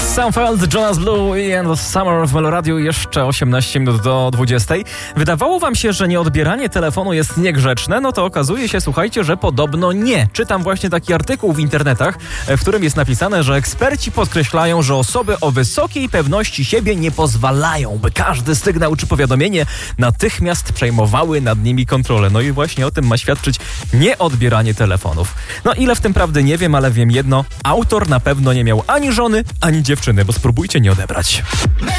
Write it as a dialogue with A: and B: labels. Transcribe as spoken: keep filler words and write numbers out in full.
A: Seinfeld, Jonas Blue i End of Summer w Meloradiu, jeszcze osiemnaście minut do dwudziestej. Wydawało wam się, że nieodbieranie telefonu jest niegrzeczne? No to okazuje się, słuchajcie, że podobno nie. Czytam właśnie taki artykuł w internetach, w którym jest napisane, że eksperci podkreślają, że osoby o wysokiej pewności siebie nie pozwalają, by każdy sygnał czy powiadomienie natychmiast przejmowały nad nimi kontrolę. No i właśnie o tym ma świadczyć nieodbieranie telefonów. No ile w tym prawdy nie wiem, ale wiem jedno. Autor na pewno nie miał ani żony, ani dziewczyny, bo spróbujcie nie odebrać.